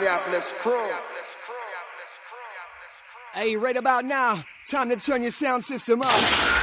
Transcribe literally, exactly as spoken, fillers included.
Minneapolis crew. Hey, right about now, time to turn your sound system up.